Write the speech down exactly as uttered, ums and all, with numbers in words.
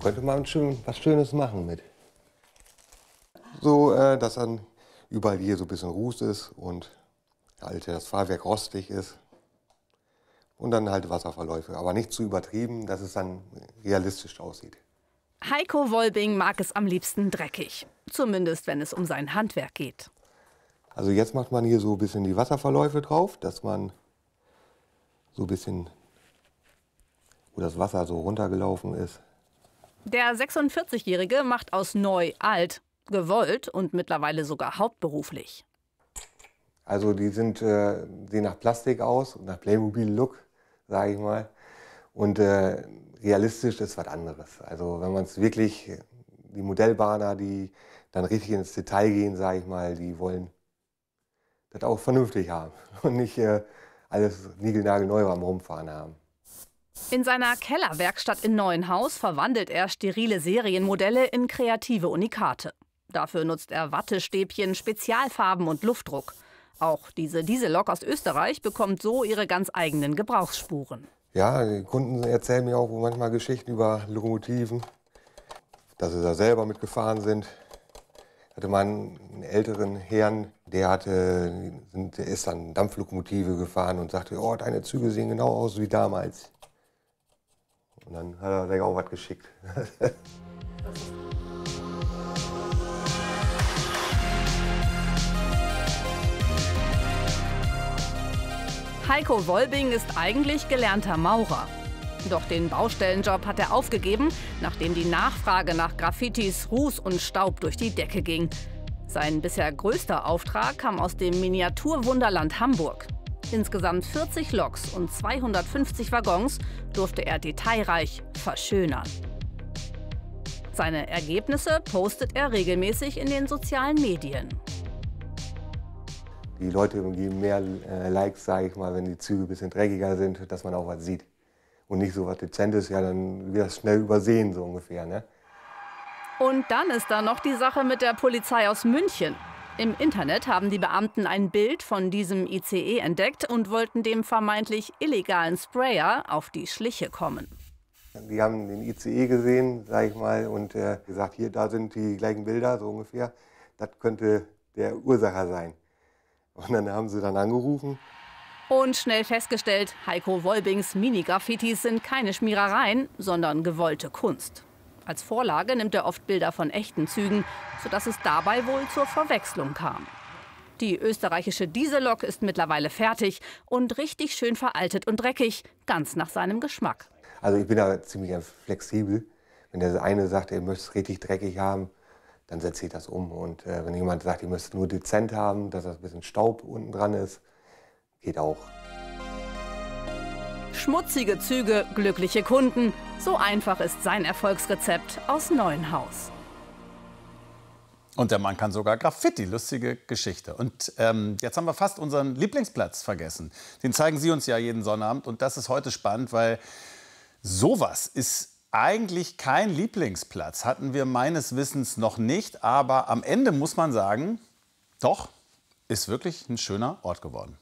könnte man schön, was Schönes machen mit. So, äh, dass dann überall hier so ein bisschen Ruß ist und halt das Fahrwerk rostig ist. Und dann halt Wasserverläufe, aber nicht zu übertrieben, dass es dann realistisch aussieht. Heiko Wolbing mag es am liebsten dreckig, zumindest wenn es um sein Handwerk geht. Also jetzt macht man hier so ein bisschen die Wasserverläufe drauf, dass man so ein bisschen, wo das Wasser so runtergelaufen ist. Der sechsundvierzigjährige macht aus neu alt, gewollt und mittlerweile sogar hauptberuflich. Also die sind, äh, sehen nach Plastik aus, nach Playmobil-Look, sage ich mal. Und äh, realistisch ist was anderes. Also wenn man es wirklich, die Modellbahner, die dann richtig ins Detail gehen, sage ich mal, die wollen das auch vernünftig haben und nicht äh, alles niegelnagelneu am Rumfahren haben. In seiner Kellerwerkstatt in Neuenhaus verwandelt er sterile Serienmodelle in kreative Unikate. Dafür nutzt er Wattestäbchen, Spezialfarben und Luftdruck. Auch diese Diesellok aus Österreich bekommt so ihre ganz eigenen Gebrauchsspuren. Ja, die Kunden erzählen mir auch manchmal Geschichten über Lokomotiven, dass sie da selber mitgefahren sind. Ich hatte mal einen älteren Herrn, der, hatte, der ist dann Dampflokomotive gefahren und sagte, oh, deine Züge sehen genau aus wie damals. Und dann hat er gleich auch was geschickt. Heiko Wolbing ist eigentlich gelernter Maurer. Doch den Baustellenjob hat er aufgegeben, nachdem die Nachfrage nach Graffitis, Ruß und Staub durch die Decke ging. Sein bisher größter Auftrag kam aus dem Miniaturwunderland Hamburg. Insgesamt vierzig Loks und zweihundertfünfzig Waggons durfte er detailreich verschönern. Seine Ergebnisse postet er regelmäßig in den sozialen Medien. Die Leute geben mehr äh, Likes, sage ich mal, wenn die Züge ein bisschen dreckiger sind, dass man auch was sieht. Und nicht so was Dezentes, ja, dann wird das schnell übersehen, so ungefähr. Ne? Und dann ist da noch die Sache mit der Polizei aus München. Im Internet haben die Beamten ein Bild von diesem I C E entdeckt und wollten dem vermeintlich illegalen Sprayer auf die Schliche kommen. Die haben den I C E gesehen, sage ich mal, und äh, gesagt, hier, da sind die gleichen Bilder, so ungefähr. Das könnte der Ursacher sein. Und dann haben sie dann angerufen. Und schnell festgestellt, Heiko Wolbings Mini-Graffitis sind keine Schmierereien, sondern gewollte Kunst. Als Vorlage nimmt er oft Bilder von echten Zügen, sodass es dabei wohl zur Verwechslung kam. Die österreichische Diesellok ist mittlerweile fertig und richtig schön veraltet und dreckig, ganz nach seinem Geschmack. Also ich bin da ziemlich flexibel. Wenn der eine sagt, er möchte es richtig dreckig haben, dann setze ich das um. Und äh, wenn jemand sagt, ihr müsst es nur dezent haben, dass das ein bisschen Staub unten dran ist, geht auch. Schmutzige Züge, glückliche Kunden. So einfach ist sein Erfolgsrezept aus Neuenhaus. Und der Mann kann sogar Graffiti, lustige Geschichte. Und ähm, jetzt haben wir fast unseren Lieblingsplatz vergessen. Den zeigen Sie uns ja jeden Sonnabend. Und das ist heute spannend, weil sowas ist eigentlich kein Lieblingsplatz. Hatten wir meines Wissens noch nicht. Aber am Ende muss man sagen, doch, ist wirklich ein schöner Ort geworden.